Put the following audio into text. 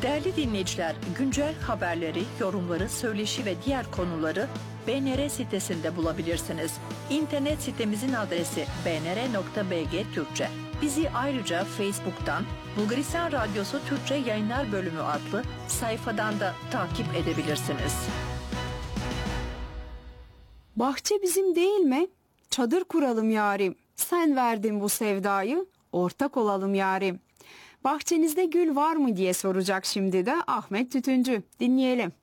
Değerli dinleyiciler, güncel haberleri, yorumları, söyleşi ve diğer konuları BNR sitesinde bulabilirsiniz. İnternet sitemizin adresi bnr.bg Türkçe. Bizi ayrıca Facebook'tan Bulgaristan Radyosu Türkçe Yayınlar Bölümü adlı sayfadan da takip edebilirsiniz. Bahçe bizim değil mi? Çadır kuralım yarim. Sen verdin bu sevdayı, ortak olalım yarim. Bahçenizde gül var mı diye soracak şimdi de Ahmet Tütüncü. Dinleyelim.